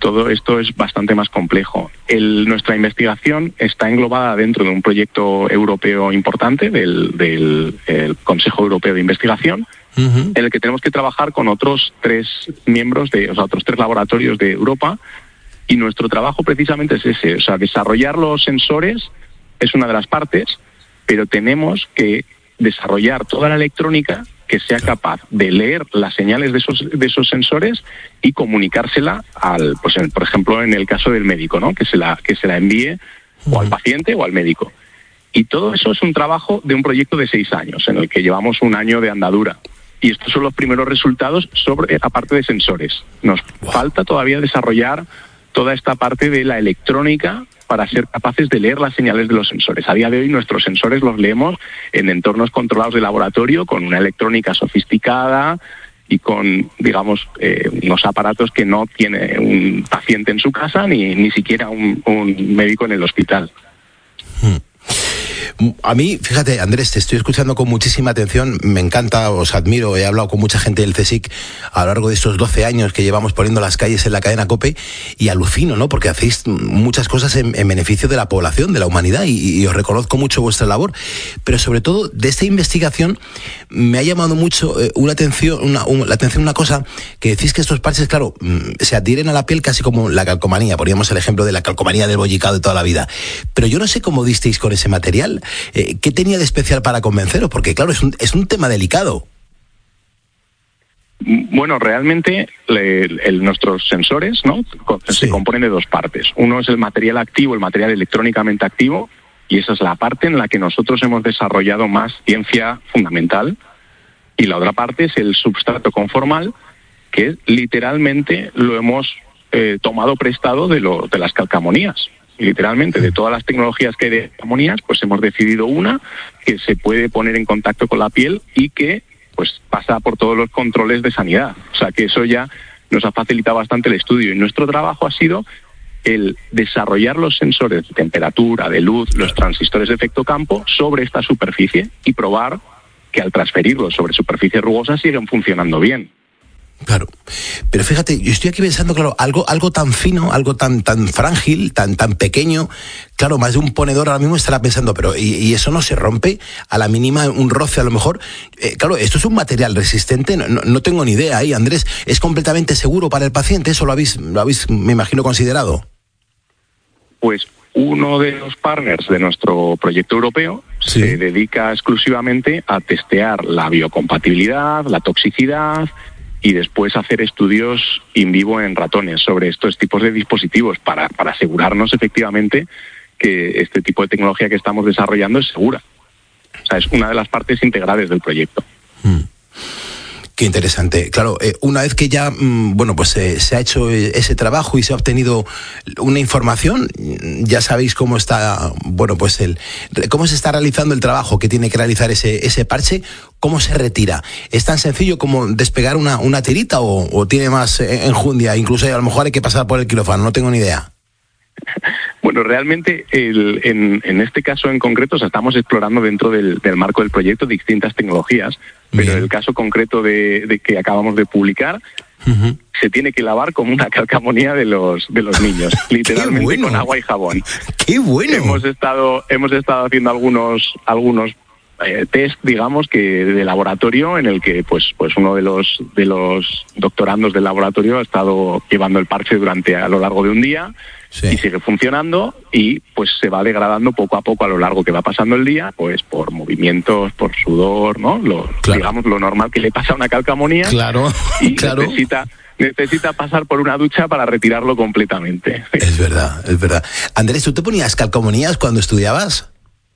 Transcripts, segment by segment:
todo esto es bastante más complejo. Nuestra investigación está englobada dentro de un proyecto europeo importante del Consejo Europeo de Investigación, en el que tenemos que trabajar con otros 3 miembros, otros 3 laboratorios de Europa, y nuestro trabajo precisamente es ese, desarrollar los sensores es una de las partes, pero tenemos que desarrollar toda la electrónica que sea capaz de leer las señales de esos sensores y comunicársela por ejemplo, en el caso del médico, ¿no? Que se la envíe o al paciente o al médico. Y todo eso es un trabajo de un proyecto de 6 años, en el que llevamos 1 año de andadura. Y estos son los primeros resultados sobre la parte de sensores. Nos falta todavía desarrollar toda esta parte de la electrónica para ser capaces de leer las señales de los sensores. A día de hoy nuestros sensores los leemos en entornos controlados de laboratorio con una electrónica sofisticada y con, digamos, unos aparatos que no tiene un paciente en su casa ni siquiera un médico en el hospital. A mí, fíjate, Andrés, te estoy escuchando con muchísima atención, me encanta, os admiro, he hablado con mucha gente del CSIC a lo largo de estos 12 años que llevamos poniendo las calles en la cadena COPE y alucino, ¿no? Porque hacéis muchas cosas en beneficio de la población, de la humanidad y os reconozco mucho vuestra labor, pero sobre todo de esta investigación me ha llamado mucho la atención una cosa, que decís que estos parches, claro, se adhieren a la piel casi como la calcomanía, poníamos el ejemplo de la calcomanía del bollicao de toda la vida, pero yo no sé cómo disteis con ese material. ¿Qué tenía de especial para convenceros? Porque claro, es un tema delicado. Bueno, realmente nuestros sensores, ¿no? Se componen de 2 partes. Uno es el material activo, el material electrónicamente activo, y esa es la parte en la que nosotros hemos desarrollado más ciencia fundamental. Y la otra parte es el substrato conformal, que literalmente lo hemos tomado prestado de las calcamonías. Literalmente, de todas las tecnologías que hay de calcamonías, pues hemos decidido una que se puede poner en contacto con la piel y que pues pasa por todos los controles de sanidad. O sea que eso ya nos ha facilitado bastante el estudio. Y nuestro trabajo ha sido el desarrollar los sensores de temperatura, de luz, los transistores de efecto campo sobre esta superficie y probar que al transferirlos sobre superficies rugosas siguen funcionando bien. Claro, pero fíjate, yo estoy aquí pensando, claro, algo tan fino, algo tan frágil, tan pequeño, claro, más de un ponedor ahora mismo estará pensando, pero ¿y eso no se rompe a la mínima, un roce a lo mejor? Claro, esto es un material resistente, no tengo ni idea ahí, Andrés, ¿es completamente seguro para el paciente? ¿Eso lo habéis, me imagino, considerado? Pues uno de los partners de nuestro proyecto europeo se dedica exclusivamente a testear la biocompatibilidad, la toxicidad y después hacer estudios in vivo en ratones sobre estos tipos de dispositivos para asegurarnos efectivamente que este tipo de tecnología que estamos desarrollando es segura. O sea, es una de las partes integrales del proyecto. Qué interesante. Claro, una vez que ya, se ha hecho ese trabajo y se ha obtenido una información, ya sabéis cómo está, cómo se está realizando el trabajo que tiene que realizar ese parche, cómo se retira. ¿Es tan sencillo como despegar una tirita o tiene más enjundia? Incluso a lo mejor hay que pasar por el quirófano, no tengo ni idea. Bueno, realmente en este caso en concreto, estamos explorando dentro del marco del proyecto distintas tecnologías, pero en el caso concreto de que acabamos de publicar, se tiene que lavar como una calcamonía de los niños, literalmente con agua y jabón. ¡Qué bueno! Hemos estado haciendo algunos test, digamos, que de laboratorio, en el que pues uno de los doctorandos del laboratorio ha estado llevando el parche a lo largo de un día. Sí. Y sigue funcionando y pues se va degradando poco a poco a lo largo que va pasando el día, pues por movimientos, por sudor, ¿no? Digamos lo normal que le pasa a una calcamonía. Claro, y necesita pasar por una ducha para retirarlo completamente. Es verdad. Andrés, ¿tú te ponías calcamonías cuando estudiabas?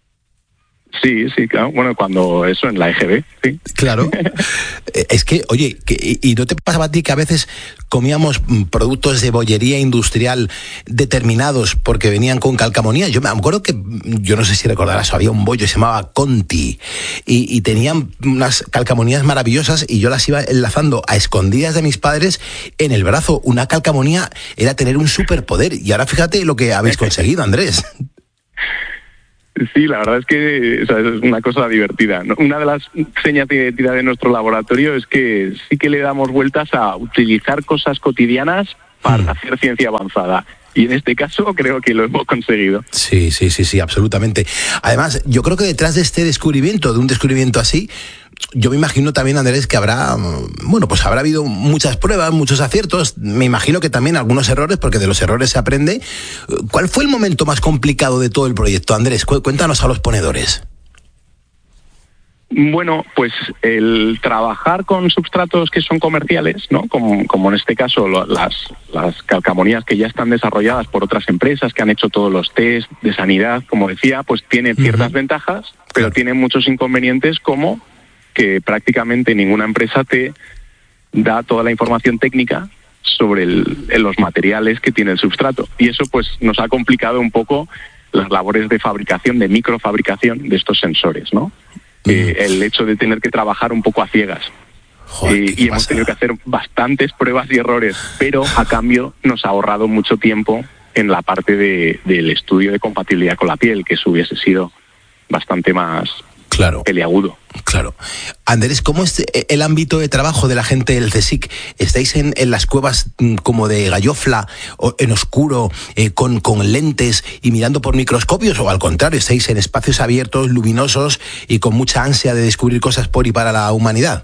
Sí, claro. Bueno, cuando eso, en la EGB, sí. Claro. Es que, oye, ¿y no te pasaba a ti que a veces comíamos productos de bollería industrial determinados porque venían con calcamonía? Yo me acuerdo que, yo no sé si recordarás, había un bollo que se llamaba Conti y tenían unas calcamonías maravillosas y yo las iba enlazando a escondidas de mis padres en el brazo. Una calcamonía era tener un superpoder y ahora fíjate lo que habéis conseguido, Andrés. Sí, la verdad es que es una cosa divertida. Una de las señas de identidad de nuestro laboratorio es que sí que le damos vueltas a utilizar cosas cotidianas para hacer ciencia avanzada. Y en este caso creo que lo hemos conseguido. Sí, absolutamente. Además, yo creo que detrás de este descubrimiento, de un descubrimiento así, yo me imagino también, Andrés, que habrá habido muchas pruebas, muchos aciertos, me imagino que también algunos errores, porque de los errores se aprende. ¿Cuál fue el momento más complicado de todo el proyecto, Andrés? Cuéntanos a los ponedores. Bueno, pues el trabajar con substratos que son comerciales, ¿no? Como en este caso las calcamonías que ya están desarrolladas por otras empresas que han hecho todos los test de sanidad, como decía, pues tiene ciertas ventajas, pero tiene muchos inconvenientes, como que prácticamente ninguna empresa te da toda la información técnica sobre los materiales que tiene el substrato. Y eso pues nos ha complicado un poco las labores de fabricación, de microfabricación de estos sensores, ¿no? El hecho de tener que trabajar un poco a ciegas. Y hemos tenido que hacer bastantes pruebas y errores, pero a cambio nos ha ahorrado mucho tiempo en la parte del estudio de compatibilidad con la piel, que eso hubiese sido bastante más peliagudo. Claro. Andrés, ¿cómo es el ámbito de trabajo de la gente del CSIC? ¿Estáis en las cuevas como de gallofla, o en oscuro, con lentes y mirando por microscopios, o al contrario, estáis en espacios abiertos, luminosos y con mucha ansia de descubrir cosas por y para la humanidad?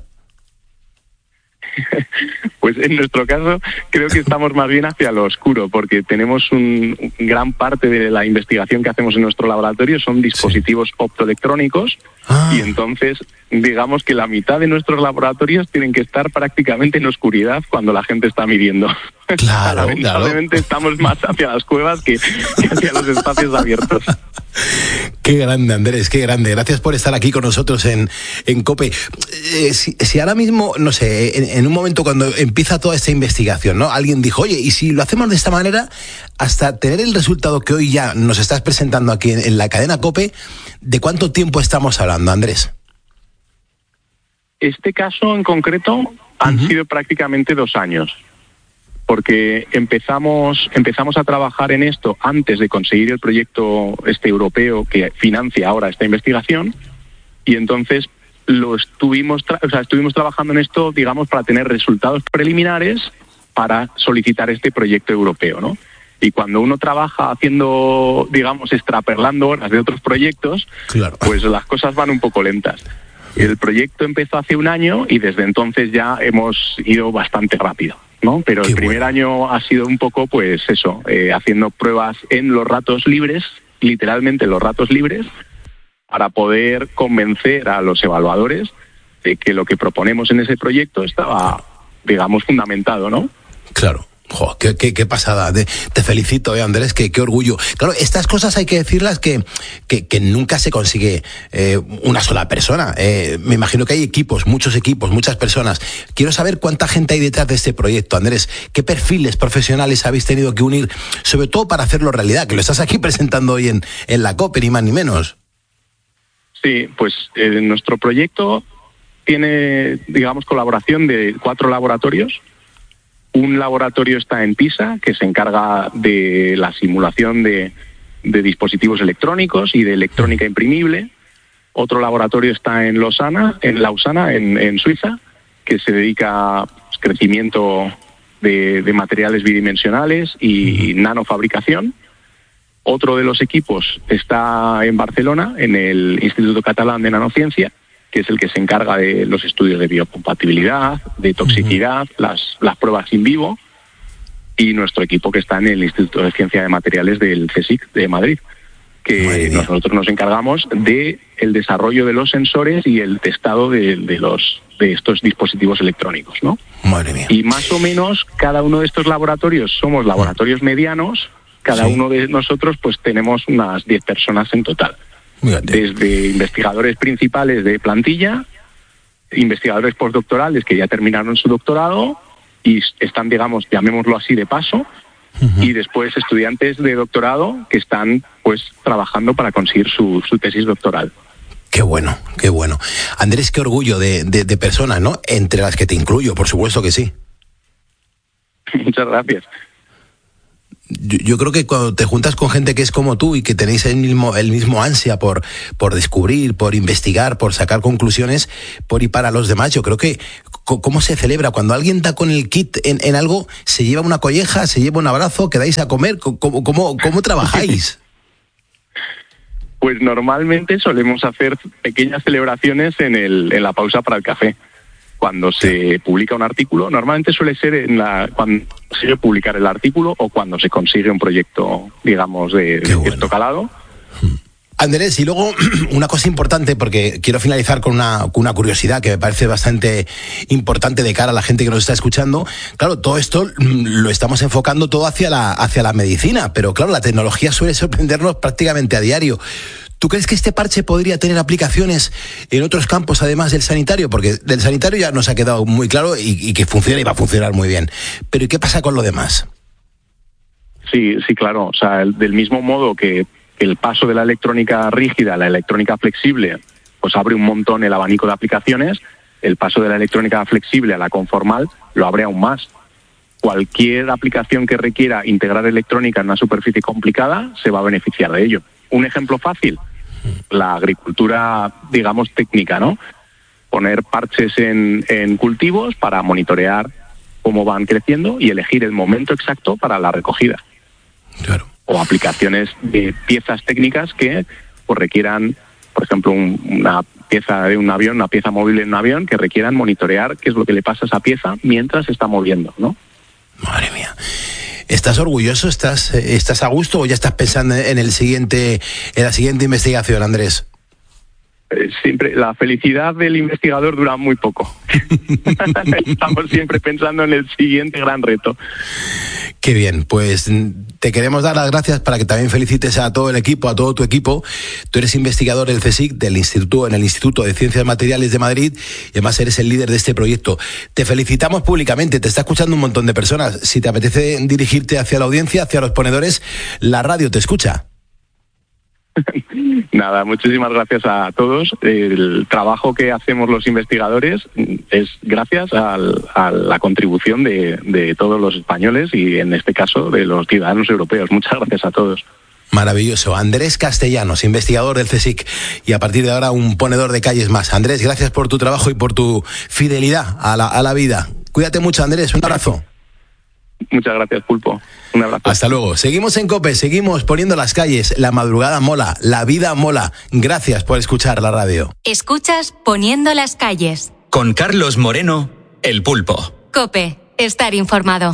Pues en nuestro caso creo que estamos más bien hacia lo oscuro, porque tenemos gran parte de la investigación que hacemos en nuestro laboratorio son dispositivos optoelectrónicos, y entonces digamos que la mitad de nuestros laboratorios tienen que estar prácticamente en oscuridad cuando la gente está midiendo. Claro. Lamentablemente estamos más hacia las cuevas que hacia los espacios abiertos. Qué grande, Andrés, qué grande. Gracias por estar aquí con nosotros en COPE. Si ahora mismo, no sé, en un momento cuando empieza toda esta investigación, ¿no? Alguien dijo, oye, ¿y si lo hacemos de esta manera, hasta tener el resultado que hoy ya nos estás presentando aquí en la cadena COPE, ¿de cuánto tiempo estamos hablando, Andrés? Este caso en concreto han sido prácticamente 2 años. Porque empezamos a trabajar en esto antes de conseguir el proyecto europeo que financia ahora esta investigación, y entonces estuvimos trabajando en esto, digamos, para tener resultados preliminares para solicitar este proyecto europeo, ¿no? Y cuando uno trabaja haciendo, digamos, extraperlando horas de otros proyectos, pues las cosas van un poco lentas. El proyecto empezó hace 1 año y desde entonces ya hemos ido bastante rápido, ¿no? Pero el primer año ha sido un poco, pues eso, haciendo pruebas en los ratos libres, literalmente en los ratos libres, para poder convencer a los evaluadores de que lo que proponemos en ese proyecto estaba, digamos, fundamentado, ¿no? Claro. Jo, qué pasada. Te felicito, Andrés, qué orgullo. Claro, estas cosas hay que decirlas que nunca se consigue una sola persona. Me imagino que hay equipos, muchas personas. Quiero saber cuánta gente hay detrás de este proyecto, Andrés. ¿Qué perfiles profesionales habéis tenido que unir, sobre todo para hacerlo realidad? Que lo estás aquí presentando hoy en la COPE, ni más ni menos. Sí, pues nuestro proyecto tiene, digamos, colaboración de 4 laboratorios. Un laboratorio está en Pisa, que se encarga de la simulación de dispositivos electrónicos y de electrónica imprimible. Otro laboratorio está en Lausana, en Suiza, que se dedica a crecimiento de materiales bidimensionales y nanofabricación. Otro de los equipos está en Barcelona, en el Instituto Catalán de Nanociencia, que es el que se encarga de los estudios de biocompatibilidad, de toxicidad, las pruebas in vivo, y nuestro equipo que está en el Instituto de Ciencia de Materiales del CSIC de Madrid, que nosotros nos encargamos de el desarrollo de los sensores y el testado de estos dispositivos electrónicos, ¿no? Madre mía. Y más o menos cada uno de estos laboratorios somos laboratorios medianos. Cada uno de nosotros pues tenemos unas 10 personas en total. Desde investigadores principales de plantilla, investigadores postdoctorales que ya terminaron su doctorado y están, digamos, llamémoslo así, de paso, y después estudiantes de doctorado que están pues trabajando para conseguir su tesis doctoral. Qué bueno, qué bueno. Andrés, qué orgullo de personas, ¿no? Entre las que te incluyo, por supuesto que sí. Muchas gracias. Yo creo que cuando te juntas con gente que es como tú y que tenéis el mismo ansia por descubrir, por investigar, por sacar conclusiones por y para los demás, yo creo que ¿cómo se celebra? Cuando alguien da con el kit en algo, ¿se lleva una colleja, se lleva un abrazo, quedáis a comer? ¿Cómo trabajáis? Pues normalmente solemos hacer pequeñas celebraciones en la pausa para el café. Cuando se publica un artículo, normalmente suele ser cuando se consigue publicar el artículo o cuando se consigue un proyecto, digamos, de cierto calado. Andrés, y luego una cosa importante, porque quiero finalizar con una curiosidad que me parece bastante importante de cara a la gente que nos está escuchando. Claro, todo esto lo estamos enfocando todo hacia la medicina, pero claro, la tecnología suele sorprendernos prácticamente a diario. ¿Tú crees que este parche podría tener aplicaciones en otros campos además del sanitario? Porque del sanitario ya nos ha quedado muy claro y que funciona y va a funcionar muy bien. Pero ¿y qué pasa con lo demás? Sí, claro. O sea, del mismo modo que el paso de la electrónica rígida a la electrónica flexible pues abre un montón el abanico de aplicaciones, el paso de la electrónica flexible a la conformal lo abre aún más. Cualquier aplicación que requiera integrar electrónica en una superficie complicada se va a beneficiar de ello. Un ejemplo fácil, la agricultura, digamos, técnica, ¿no? Poner parches en cultivos para monitorear cómo van creciendo y elegir el momento exacto para la recogida. Claro. O aplicaciones de piezas técnicas que pues requieran, por ejemplo, una pieza de un avión, una pieza móvil en un avión, que requieran monitorear qué es lo que le pasa a esa pieza mientras se está moviendo, ¿no? Madre mía. ¿Estás orgulloso? ¿Estás a gusto o ya estás pensando en la siguiente investigación, Andrés? Siempre la felicidad del investigador dura muy poco. Estamos siempre pensando en el siguiente gran reto. Qué bien, pues te queremos dar las gracias para que también felicites a todo el equipo, a todo tu equipo. Tú eres investigador del CSIC, en el Instituto de Ciencias Materiales de Madrid, y además eres el líder de este proyecto. Te felicitamos públicamente, te está escuchando un montón de personas. Si te apetece dirigirte hacia la audiencia, hacia los ponedores, la radio te escucha. Nada, muchísimas gracias a todos. El trabajo que hacemos los investigadores es gracias a la contribución de todos los españoles y en este caso de los ciudadanos europeos. Muchas gracias a todos. Maravilloso. Andrés Castellanos, investigador del CSIC y a partir de ahora un ponedor de calles más. Andrés, gracias por tu trabajo y por tu fidelidad a la vida. Cuídate mucho, Andrés. Un abrazo. Muchas gracias, Pulpo. Un abrazo. Hasta luego. Seguimos en COPE, seguimos poniendo las calles. La madrugada mola, la vida mola. Gracias por escuchar la radio. Escuchas Poniendo las calles. Con Carlos Moreno, El Pulpo. COPE, estar informado.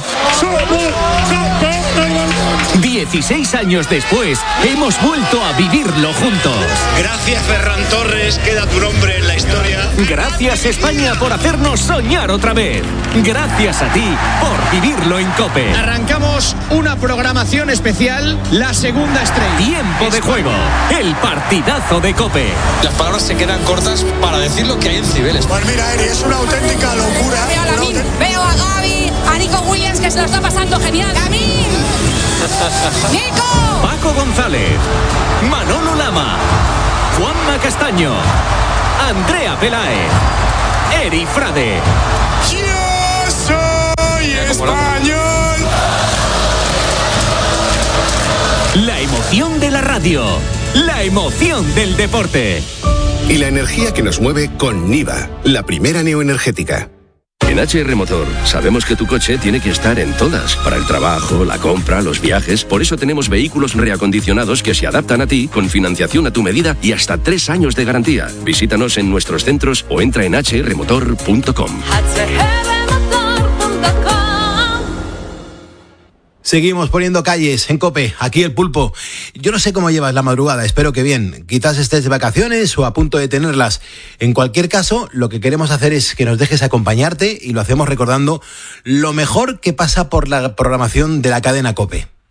16 años después, hemos vuelto a vivirlo juntos. Gracias, Ferran Torres, queda tu nombre en la historia. Gracias, España, por hacernos soñar otra vez. Gracias a ti por vivirlo en COPE. Arrancamos una programación especial, la segunda estrella. Tiempo de juego, el partidazo de COPE. Las palabras se quedan cortas para decir lo que hay en Cibeles. Pues mira, Eri, es una auténtica locura. Veo a Lamin, veo a Gaby, a Nico Williams, que se lo está pasando genial. ¡Lamin! ¡Nico! Paco González, Manolo Lama, Juanma Castaño, Andrea Peláez, Eri Frade. ¡Yo soy español! La emoción de la radio, la emoción del deporte. Y la energía que nos mueve con Niva, la primera neoenergética. En HR Motor sabemos que tu coche tiene que estar en todas, para el trabajo, la compra, los viajes. Por eso tenemos vehículos reacondicionados que se adaptan a ti con financiación a tu medida y hasta 3 años de garantía. Visítanos en nuestros centros o entra en hrmotor.com. Seguimos poniendo calles en COPE, aquí el Pulpo. Yo no sé cómo llevas la madrugada, espero que bien. Quizás estés de vacaciones o a punto de tenerlas. En cualquier caso, lo que queremos hacer es que nos dejes acompañarte y lo hacemos recordando lo mejor que pasa por la programación de la cadena COPE.